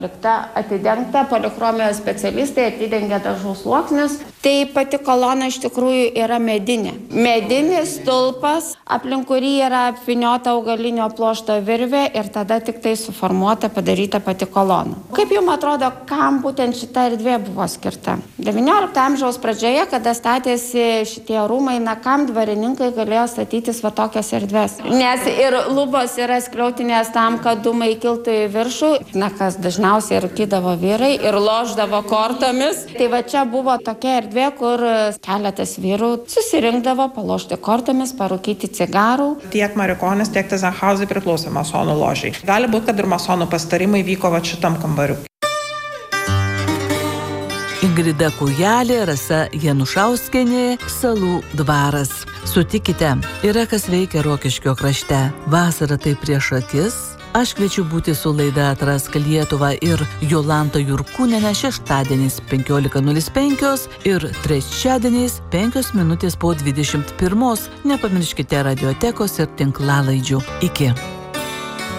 Likta atidengta, polichromijos specialistai atidengia dažų sluoksnius. Tai pati kolona iš tikrųjų yra medinė. Medinis stulpas, aplink kurį yra apvyniota augalinio pluošto virvė ir tada tik tai suformuota, padaryta pati kolona. Kaip jums atrodo, kam būtent šita erdvė buvo skirta? 19 amžiaus pradžioje, kada statėsi šitie rūmai, kam dvarininkai galėjo statytis va tokias erdvės. Nes ir lubos yra skliautinės tam, kad dūmai kiltų į viršų. Kas dažniausiai rūkydavo vyrai ir lošdavo kortomis. Tai va čia buvo tokia erdvė, kur keletas vyrų susirinkdavo palošti kortomis, parūkyti cigarų. Tiek Marikonis, tiek Tyzenhauzai priklausė masonų ložiai. Gali būti, kad ir masonų pasitarimai vyko va šitam kambariu. Ingrida Kūjelė, Rasa Janušauskienė, Salų dvaras. Sutikite, yra kas veikia Rokiškio krašte. Vasara tai prieš akis. Aš kviečiu būti su laida Atrask Lietuvą ir Jolanta Jurkūnienė šeštadieniais 15:05 ir trečiadieniais 5 minutės po 21. Nepamirškite radiotekos ir tinklalaidžių. Iki.